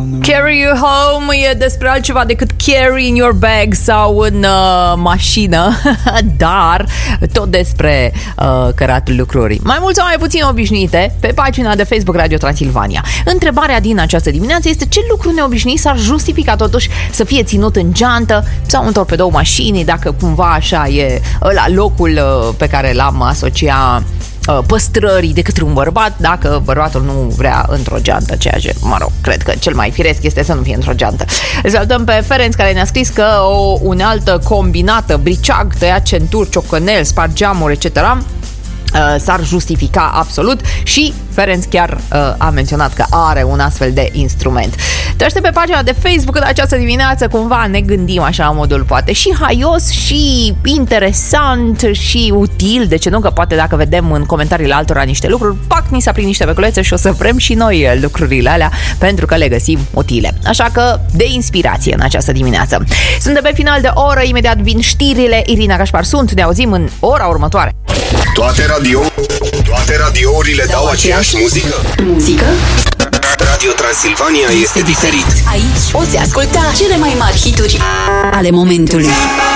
Carry you home e despre altceva decât carry in your bag sau în mașină, dar tot despre căratul lucruri. Mai mult sau mai puțin obișnuite pe pagina de Facebook Radio Transilvania. Întrebarea din această dimineață este: ce lucru neobișnuit s-ar justifica totuși să fie ținut în geantă sau în torpedou mașinii, dacă cumva așa e la locul pe care l-am asociat păstrării de către un bărbat, dacă bărbatul nu vrea într-o geantă, ceea ce, mă rog, cred că cel mai firesc este să nu fie într-o geantă. Salutăm pe Ferenc, care ne-a scris că o unealtă combinată, briceag, tăiat centuri, ciocănel, spart geamuri, etc., s-ar justifica absolut și Ferenc chiar a menționat că are un astfel de instrument. Te aștept pe pagina de Facebook în această dimineață, cumva ne gândim așa în modul poate și haios și interesant și util, de ce nu, că poate dacă vedem în comentariile altora niște lucruri, pac, ni s-a prins niște beculețe și o să vrem și noi lucrurile alea pentru că le găsim utile. Așa că de inspirație în această dimineață. Suntem pe final de oră, imediat vin știrile. Irina Cașpar sunt, ne auzim în ora următoare. Toate radiourile dau aceeași muzică? Radio Transilvania este diferit. Aici poți asculta cele mai mari hituri ale momentului.